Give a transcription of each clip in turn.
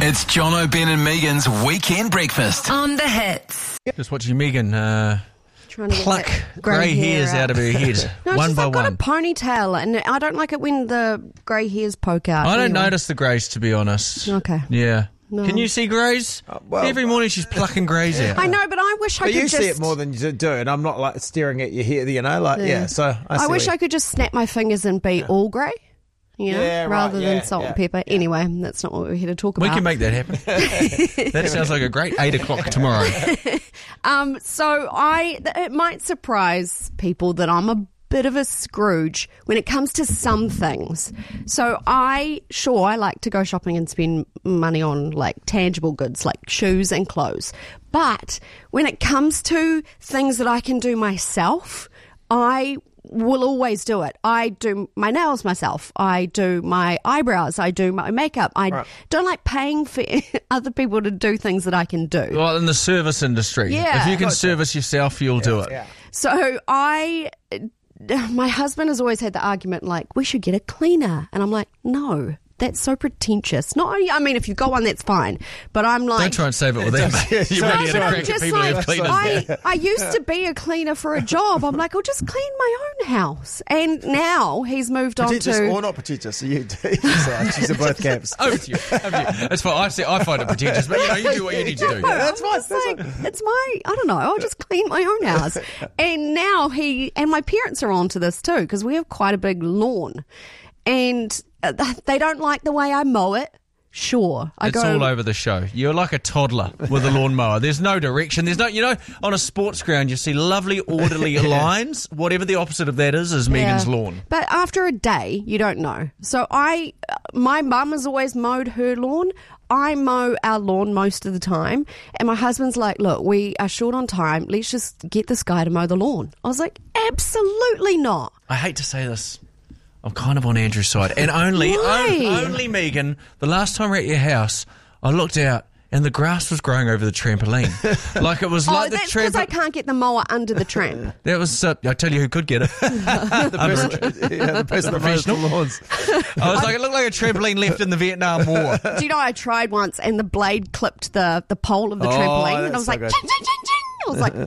It's John O'Ben and Megan's Weekend Breakfast. On the Hits. Just watching Megan Trying to pluck grey hairs out of her head, No, one it's just by I've got a one. ponytail, and I don't like it when the grey hairs poke out. I don't anyway. notice the greys, to be honest. Okay. Yeah. No. Can you see greys? well, Every morning she's plucking greys out. I know, but I wish I But could you just... see it more than you do, and I'm not like staring at your hair, so I wish I could just snap my fingers and be all grey, Yeah, right, rather than yeah, salt and yeah, pepper. Anyway, that's not what we're here to talk We about. can make that happen. That sounds like a great 8 o'clock tomorrow. So it might surprise people that I'm a bit of a Scrooge when it comes to some things. So I like to go shopping and spend money on like tangible goods like shoes and clothes. But when it comes to things that I can do myself, I will always do it. I do my nails myself. I do my eyebrows. I do my makeup. I don't like paying for other people to do things that I can do. Well, in the service industry, Yeah. if you can service yourself, you'll do it. Yeah. So my husband has always had the argument like, we should get a cleaner. And I'm like, no, that's so pretentious. I mean, if you've got one, that's fine. But I'm like... Don't try and save it with them. You're really No, going to I'm crack at just people who have like, cleaners. I used to be a cleaner for a job. I'm like, I'll just clean my own house. And now he's moved on Pretentious to... or not pretentious, so you do. She's in both camps. Over to you. That's fine. I find it pretentious, but you do what you need to do. That's fine. It's like, it's my, I don't know, I'll just clean my own house. And now and my parents are onto this too, because we have quite a big lawn. And they don't like the way I mow it. Sure. It's all over the show. You're like a toddler with a lawnmower. There's no direction. There's no, on a sports ground, you see lovely, orderly lines. Whatever the opposite of that is Megan's lawn. But after a day, you don't know. So my mum has always mowed her lawn. I mow our lawn most of the time. And my husband's like, look, we are short on time. Let's just get this guy to mow the lawn. I was like, absolutely not. I hate to say this. I'm kind of on Andrew's side. And only Megan, the last time we were at your house, I looked out and the grass was growing over the trampoline. Like it was like the that's because I can't get the mower under the tramp. That was, I tell you who could get it. The person that mows the lawns. I was like, it looked like a trampoline left in the Vietnam War. Do you know, I tried once and the blade clipped the pole of the trampoline and I was like, ching, ching, ching, ching. I was like,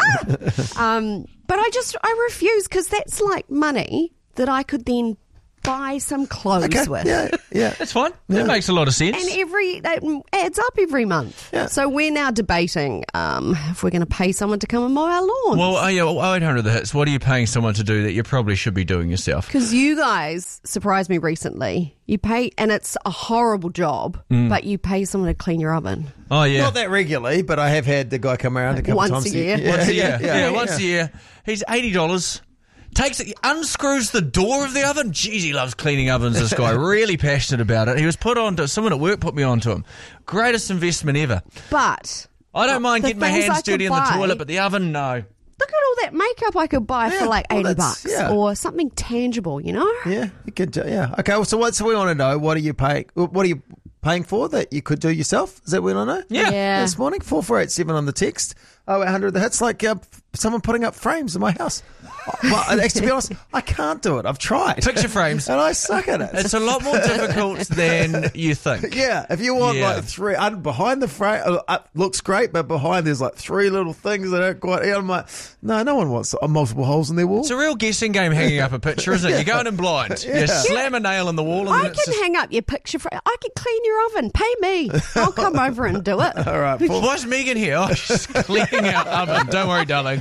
but I refuse because that's like money that I could then buy some clothes with. Yeah. That's fine. That makes a lot of sense. And that adds up every month. Yeah. So we're now debating if we're going to pay someone to come and mow our lawns. Well, 0800 the hits. What are you paying someone to do that you probably should be doing yourself? Because you guys surprised me recently. You pay, and it's a horrible job, but you pay someone to clean your oven. Oh, yeah. Not that regularly, but I have had the guy come around a couple Once times. a year. Once a year. Yeah, Once a year. He's $80. Takes it, unscrews the door of the oven. Jeez, he loves cleaning ovens, this guy. Really passionate about it. He was put on to, someone at work put me on to him. Greatest investment ever. But I don't mind the getting my things hands I could dirty in the buy- toilet, but the oven, no. look at all that makeup I could buy for like well, $80 or something tangible, you know? Yeah, you could. Yeah. Okay. Well, so we want to know, what are you paying for that you could do yourself? Is that what we want to know? Yeah. This morning, 4487 on the text. 0800 the hits. Like someone putting up frames in my house. Well, actually, to be honest, I can't do it. I've tried. Picture frames. And I suck at it. It's a lot more difficult than you think. Yeah, if you want like three, behind the frame, looks great, but behind there's like three little things that aren't quite. I'm like, no one wants multiple holes in their wall. It's a real guessing game hanging up a picture, isn't it? You're going in blind. You slam a nail in the wall. And I then it's can just, hang up your picture frame. I can clean your oven. Pay me. I'll come over and do it. All right, why's Megan here? Oh, she's cleaning our oven. Don't worry, darling.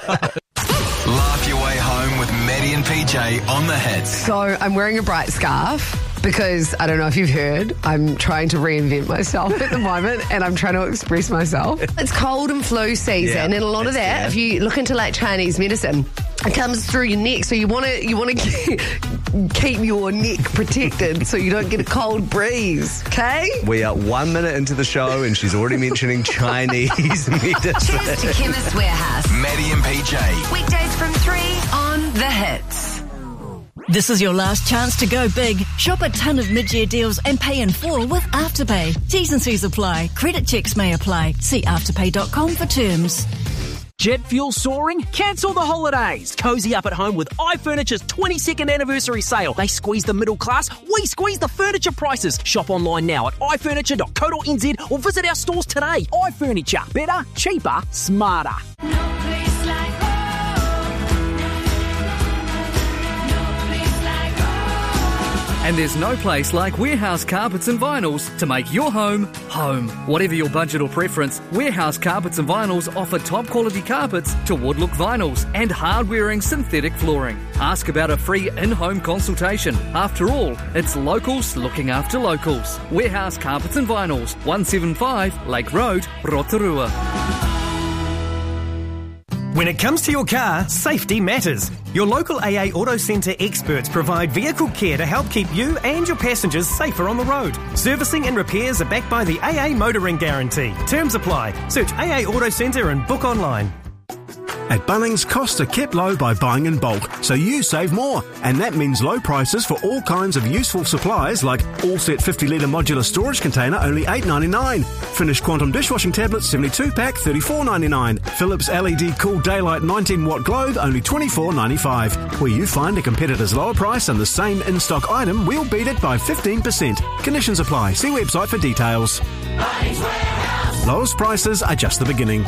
Laugh your way home with Maddie and PJ on the hits. So I'm wearing a bright scarf because, I don't know if you've heard, I'm trying to reinvent myself at the moment and I'm trying to express myself. It's cold and flu season, and a lot of that, if you look into like Chinese medicine, it comes through your neck, so you want to keep your neck protected so you don't get a cold breeze, okay? We are 1 minute into the show and she's already mentioning Chinese medicine. Cheers to Chemist Warehouse. Maddie and PJ. Weekdays from 3 on The Hits. This is your last chance to go big. Shop a ton of mid-year deals and pay in full with Afterpay. T's and C's apply. Credit checks may apply. See afterpay.com for terms. Jet fuel soaring? Cancel the holidays. Cozy up at home with iFurniture's 22nd anniversary sale. They squeeze the middle class, we squeeze the furniture prices. Shop online now at ifurniture.co.nz or visit our stores today. iFurniture. Better, cheaper, smarter. And there's no place like Warehouse Carpets and Vinyls to make your home, home. Whatever your budget or preference, Warehouse Carpets and Vinyls offer top quality carpets to wood-look vinyls and hard-wearing synthetic flooring. Ask about a free in-home consultation. After all, it's locals looking after locals. Warehouse Carpets and Vinyls, 175 Lake Road, Rotorua. When it comes to your car, safety matters. Your local AA Auto Centre experts provide vehicle care to help keep you and your passengers safer on the road. Servicing and repairs are backed by the AA Motoring Guarantee. Terms apply. Search AA Auto Centre and book online. At Bunnings, costs are kept low by buying in bulk, so you save more. And that means low prices for all kinds of useful supplies like all set 50-litre modular storage container, only $8.99. Finished Quantum dishwashing tablets, 72-pack, $34.99. Philips LED Cool Daylight 19-watt globe, only $24.95. Where you find a competitor's lower price and the same in-stock item, we'll beat it by 15%. Conditions apply. See website for details. Lowest prices are just the beginning.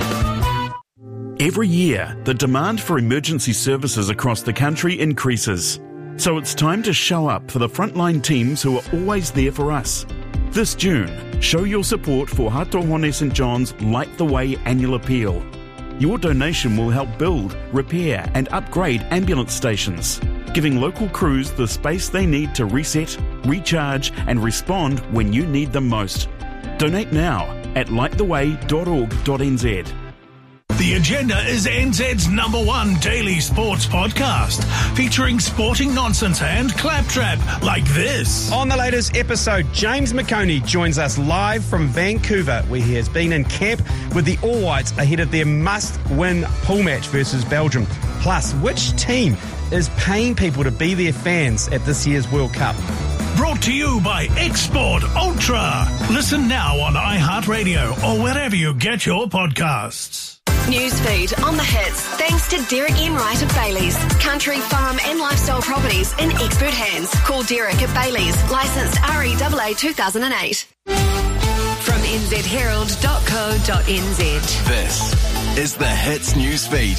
Every year, the demand for emergency services across the country increases. So it's time to show up for the frontline teams who are always there for us. This June, show your support for Hatohone St John's Light the Way annual appeal. Your donation will help build, repair and upgrade ambulance stations, giving local crews the space they need to reset, recharge and respond when you need them most. Donate now at lighttheway.org.nz. The Agenda is NZ's #1 daily sports podcast, featuring sporting nonsense and claptrap like this. On the latest episode, James McConey joins us live from Vancouver, where he has been in camp with the All Whites ahead of their must-win pool match versus Belgium. Plus, which team is paying people to be their fans at this year's World Cup? Brought to you by Export Ultra. Listen now on iHeartRadio or wherever you get your podcasts. Newsfeed on the hits, thanks to Derek Enright of Bailey's. Country, farm and lifestyle properties in expert hands. Call Derek at Bailey's, licensed REAA 2008. From nzherald.co.nz. This is the Hits Newsfeed.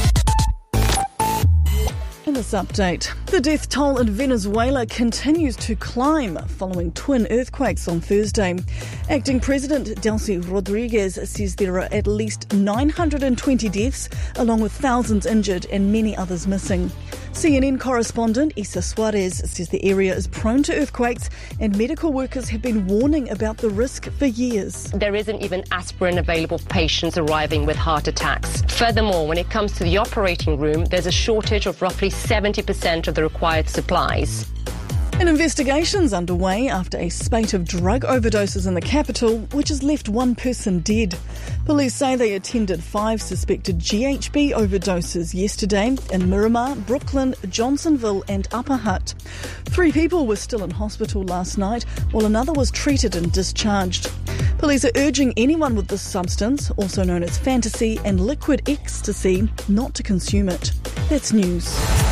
In this update, the death toll in Venezuela continues to climb following twin earthquakes on Thursday. Acting President Delcy Rodriguez says there are at least 920 deaths, along with thousands injured and many others missing. CNN correspondent Isa Suarez says the area is prone to earthquakes and medical workers have been warning about the risk for years. There isn't even aspirin available for patients arriving with heart attacks. Furthermore, when it comes to the operating room, there's a shortage of roughly 70% of the required supplies. An investigation's underway after a spate of drug overdoses in the capital, which has left one person dead. Police say they attended 5 suspected GHB overdoses yesterday in Miramar, Brooklyn, Johnsonville and Upper Hutt. 3 people were still in hospital last night, while another was treated and discharged. Police are urging anyone with this substance, also known as fantasy and liquid ecstasy, not to consume it. That's news.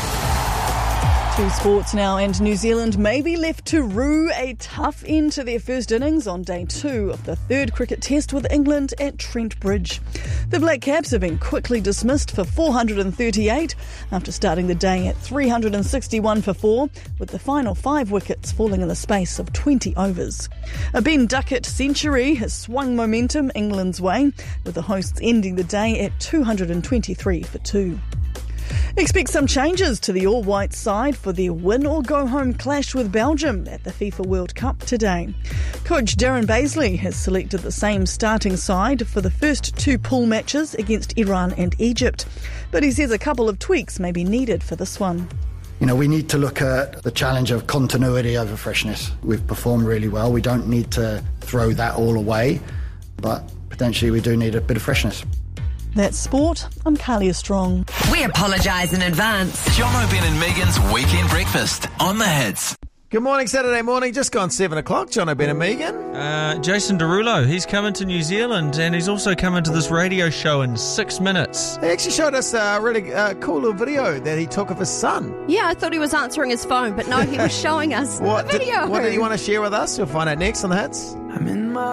To sports now, and New Zealand may be left to rue a tough end to their first innings on day 2 of the 3rd cricket test with England at Trent Bridge. The Black Caps have been quickly dismissed for 438 after starting the day at 361 for 4, with the final 5 wickets falling in the space of 20 overs. A Ben Duckett century has swung momentum England's way, with the hosts ending the day at 223 for 2. Expect some changes to the all-white side for their win-or-go-home clash with Belgium at the FIFA World Cup today. Coach Darren Baisley has selected the same starting side for the first 2 pool matches against Iran and Egypt, but he says a couple of tweaks may be needed for this one. You know, we need to look at the challenge of continuity over freshness. We've performed really well. We don't need to throw that all away, but potentially we do need a bit of freshness. That's sport. I'm Kalia Strong. We apologise in advance. John O'Brien and Megan's Weekend Breakfast on the Hits. Good morning, Saturday morning. Just gone 7 o'clock. John O'Ben and Megan. Jason Derulo, he's coming to New Zealand and he's also coming to this radio show in 6 minutes. He actually showed us a really cool little video that he took of his son. Yeah, I thought he was answering his phone, but no, he was showing us a video. What did he want to share with us? You'll find out next on The Hits. I'm in my